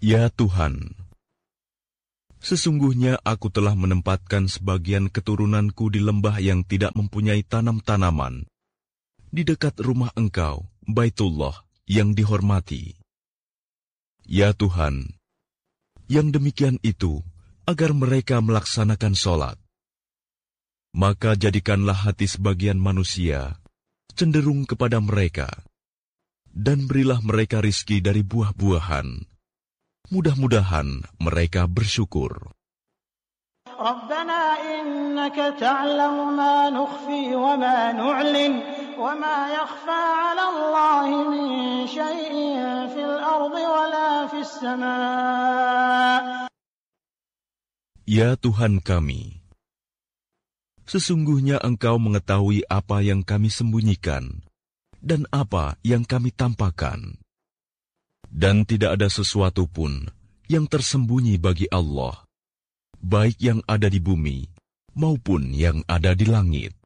Ya Tuhan, sesungguhnya aku telah menempatkan sebagian keturunanku di lembah yang tidak mempunyai tanam-tanaman, di dekat rumah Engkau, Baitullah, yang dihormati. Ya Tuhan, yang demikian itu, agar mereka melaksanakan sholat. Maka jadikanlah hati sebagian manusia cenderung kepada mereka, dan berilah mereka rizki dari buah-buahan. Mudah-mudahan mereka bersyukur. ربنا إنك تعلم ما نخفي وما نعلن وما يخفى على الله من شيء في الأرض ولا في السماء. Ya Tuhan kami, sesungguhnya Engkau mengetahui apa yang kami sembunyikan dan apa yang kami tampakkan. Dan tidak ada sesuatu pun yang tersembunyi bagi Allah, baik yang ada di bumi maupun yang ada di langit.